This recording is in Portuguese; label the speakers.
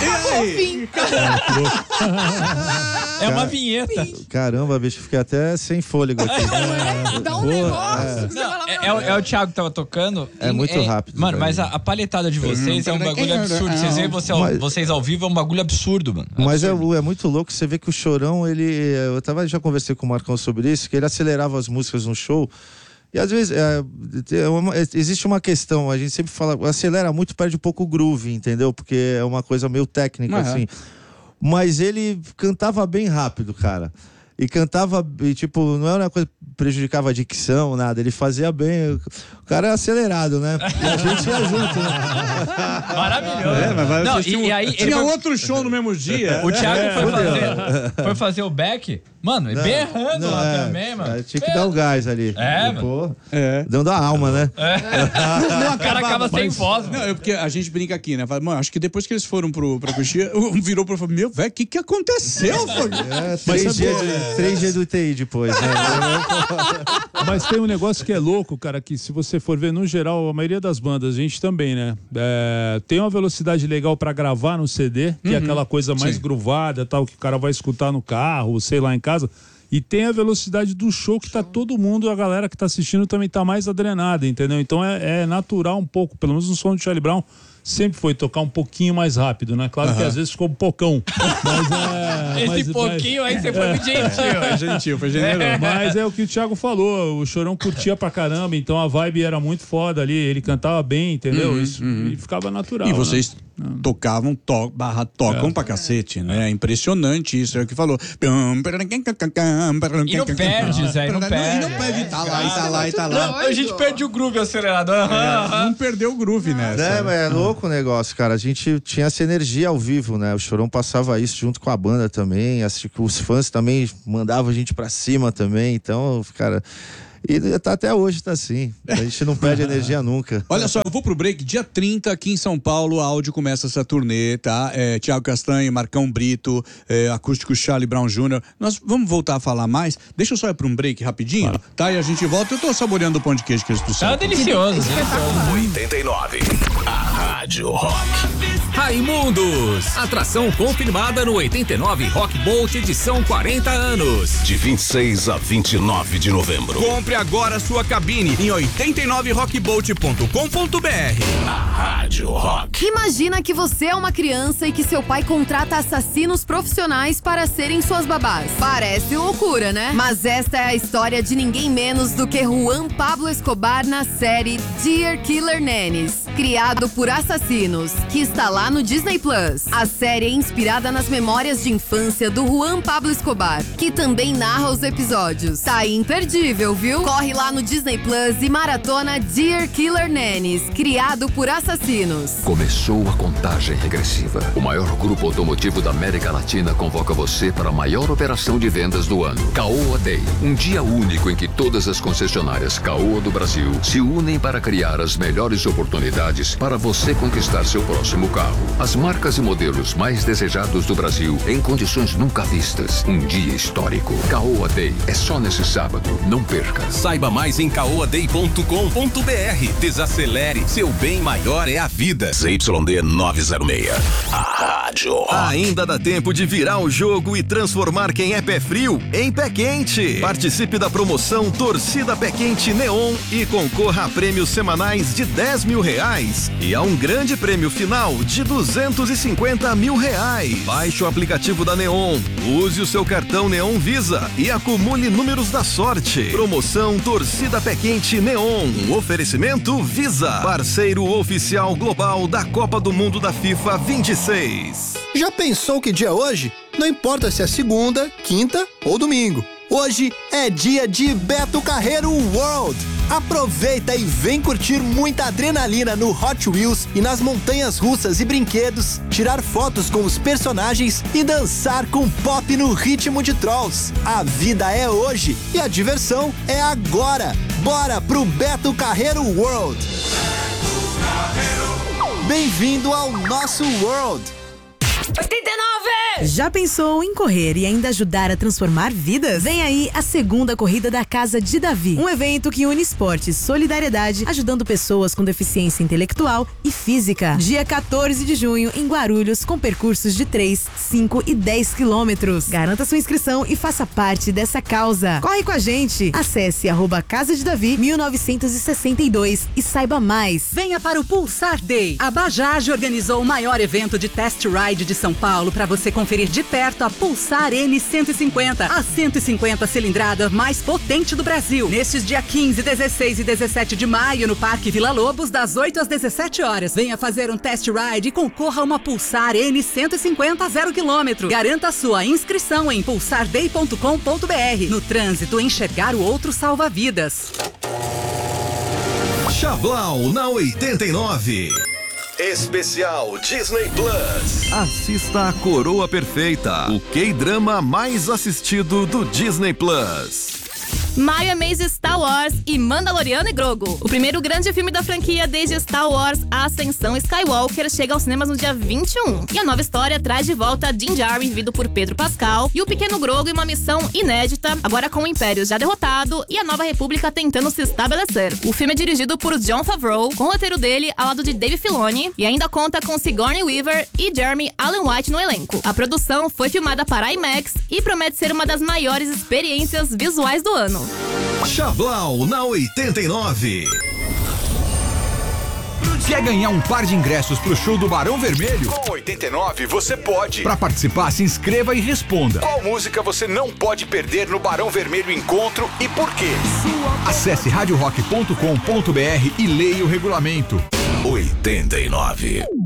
Speaker 1: Acabou o fim.
Speaker 2: É uma vinheta.
Speaker 3: Caramba, bicho, fiquei até sem fôlego aqui.
Speaker 1: Dá um negócio.
Speaker 2: É o Thiago que tava tocando.
Speaker 3: É muito rápido.
Speaker 2: Mano,
Speaker 3: velho.
Speaker 2: mas a palhetada de vocês é um bagulho absurdo. Vocês veem vocês ao vivo, é um bagulho absurdo, mano.
Speaker 3: Mas é muito louco, você vê que o Chorão, já conversei com o Marcão sobre isso, que ele acelerava as músicas no show. E às vezes existe uma questão, a gente sempre fala, acelera muito, perde um pouco o groove, entendeu? Porque é uma coisa meio técnica, assim. Mas ele cantava bem rápido, cara. E cantava, tipo, não era uma coisa que prejudicava a dicção, nada. Ele fazia bem. O cara é acelerado, né? E a gente ia junto, né?
Speaker 2: Maravilhoso.
Speaker 4: E aí, tinha outro show no mesmo dia.
Speaker 2: O Thiago foi fazer o back, mano, berrando lá também, mano.
Speaker 3: Tinha que dar um gás ali.
Speaker 2: Mano.
Speaker 3: Dando a alma, né?
Speaker 2: O cara acaba sem voz.
Speaker 4: Não, é porque a gente brinca aqui, né? Fala, mano, acho que depois que eles foram pra Coxinha, virou pro falou, meu, velho, o que aconteceu?
Speaker 3: 3 dias do UTI depois, né?
Speaker 5: Mas tem um negócio que é louco, cara, que se você for ver, no geral, a maioria das bandas, a gente também, né? Tem uma velocidade legal pra gravar no CD, que é aquela coisa mais groovada, tal, que o cara vai escutar no carro, sei lá, em casa. E tem a velocidade do show que tá todo mundo, a galera que tá assistindo também tá mais adrenada, entendeu? Então é natural um pouco, pelo menos no som do Charlie Brown, sempre foi tocar um pouquinho mais rápido, né? Claro que às vezes ficou um pocão. Mas
Speaker 2: pouquinho aí você foi muito gentil.
Speaker 4: Foi generoso.
Speaker 5: Mas é o que o Thiago falou, o Chorão curtia pra caramba, então a vibe era muito foda ali, ele cantava bem, entendeu? Isso e ficava natural.
Speaker 4: E vocês tocam pra cacete, né? É impressionante isso, é o que falou.
Speaker 2: E não perde, Zé, não perde.
Speaker 4: E não perde, tá lá.
Speaker 2: A gente perde o groove acelerador.
Speaker 4: Não perdeu o groove, né?
Speaker 3: Mas é louco o negócio, cara. A gente tinha essa energia ao vivo, né? O Chorão passava isso junto com a banda também. Os fãs também mandavam a gente pra cima também. Então, cara... E até hoje tá assim. A gente não perde energia nunca.
Speaker 4: Olha só, eu vou pro break. Dia 30, aqui em São Paulo, a Áudio começa essa turnê, tá? Thiago Castanho, Marcão Brito, acústico Charlie Brown Jr. Nós vamos voltar a falar mais. Deixa eu só ir pra um break rapidinho, tá? E a gente volta. Eu tô saboreando o pão de queijo que eles trouxeram.
Speaker 2: Tá delicioso.
Speaker 6: 89. A Rádio Rock. Raimundos. Atração confirmada no 89 Rock Bolt edição 40 anos.
Speaker 7: De 26 a 29 de novembro.
Speaker 6: Compre agora sua cabine em 89rockbolt.com.br.
Speaker 7: A Rádio Rock.
Speaker 1: Imagina que você é uma criança e que seu pai contrata assassinos profissionais para serem suas babás. Parece loucura, né? Mas esta é a história de ninguém menos do que Juan Pablo Escobar na série Dear Killer Nannies, criado por assassinos, que está lá no Disney Plus. A série é inspirada nas memórias de infância do Juan Pablo Escobar, que também narra os episódios. Tá imperdível, viu? Corre lá no Disney Plus e maratona Dear Killer Nannies, criado por assassinos.
Speaker 8: Começou a contagem regressiva. O maior grupo automotivo da América Latina convoca você para a maior operação de vendas do ano. Caoa Day. Um dia único em que todas as concessionárias Caoa do Brasil se unem para criar as melhores oportunidades para você conquistar seu próximo carro. As marcas e modelos mais desejados do Brasil em condições nunca vistas. Um dia histórico. Caoa Day. É só nesse sábado. Não perca.
Speaker 6: Saiba mais em caoaday.com.br. Desacelere. Seu bem maior é a vida.
Speaker 7: ZYD 906. A Rádio Rock.
Speaker 6: Ainda dá tempo de virar o jogo e transformar quem é pé frio em pé quente. Participe da promoção Torcida Pé Quente Neon e concorra a prêmios semanais de R$10 mil e a um grande prêmio final de R$250 mil. Baixe o aplicativo da Neon, use o seu cartão Neon Visa e acumule números da sorte. Promoção Torcida Pé Quente Neon. Um oferecimento Visa, parceiro oficial global da Copa do Mundo da FIFA 26.
Speaker 9: Já pensou que dia é hoje? Não importa se é segunda, quinta ou domingo. Hoje é dia de Beto Carreiro World. Aproveita e vem curtir muita adrenalina no Hot Wheels e nas montanhas russas e brinquedos, tirar fotos com os personagens e dançar com pop no ritmo de Trolls. A vida é hoje e a diversão é agora. Bora pro Beto Carreiro World. Bem-vindo ao nosso World.
Speaker 1: 89!
Speaker 10: Já pensou em correr e ainda ajudar a transformar vidas? Vem aí a segunda corrida da Casa de Davi. Um evento que une esporte e solidariedade, ajudando pessoas com deficiência intelectual e física. Dia 14 de junho, em Guarulhos, com percursos de 3, 5 e 10 quilômetros. Garanta sua inscrição e faça parte dessa causa. Corre com a gente. Acesse @Casa de Davi 1962 e saiba mais.
Speaker 11: Venha para o Pulsar Day. A Bajaj organizou o maior evento de test ride de São Paulo para você conferir de perto a Pulsar N150, a 150 cilindrada mais potente do Brasil. Nestes dia 15, 16 e 17 de maio, no Parque Vila Lobos, das 8 às 17 horas. Venha fazer um test ride e concorra a uma Pulsar N150 0 km. Garanta sua inscrição em pulsarday.com.br. No trânsito, enxergar o outro salva vidas.
Speaker 6: Chablau na 89. Especial Disney Plus. Assista a Coroa Perfeita, o K-drama mais assistido do Disney Plus.
Speaker 12: Maio é mês de Star Wars e Mandaloriano e Grogu. O primeiro grande filme da franquia desde Star Wars, A Ascensão Skywalker, chega aos cinemas no dia 21. E a nova história traz de volta Din Djarin, vivido por Pedro Pascal, e o pequeno Grogu em uma missão inédita, agora com o Império já derrotado e a Nova República tentando se estabelecer. O filme é dirigido por Jon Favreau, com o roteiro dele ao lado de Dave Filoni, e ainda conta com Sigourney Weaver e Jeremy Allen White no elenco. A produção foi filmada para IMAX e promete ser uma das maiores experiências visuais do ano.
Speaker 6: Chablau na 89.
Speaker 13: Quer ganhar um par de ingressos pro show do Barão Vermelho? Com 89 você pode. Para participar, se inscreva e responda. Qual música você não pode perder no Barão Vermelho Encontro e por quê? Acesse radiorock.com.br e leia o regulamento.
Speaker 7: 89.